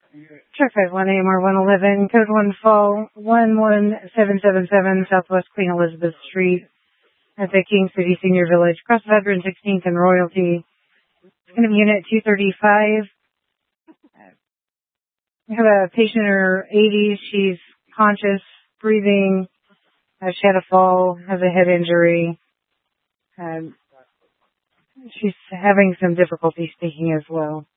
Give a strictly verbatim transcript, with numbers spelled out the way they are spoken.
Truck five one A M R one eleven, code one fall, one one seven seven seven, Southwest Queen Elizabeth Street at the King City Senior Village, across one hundred sixteenth and Royalty. It's going to be unit two thirty-five. We have a patient in her eighties. She's conscious, breathing. Uh, she had a fall, has a head injury. Um, she's having some difficulty speaking as well.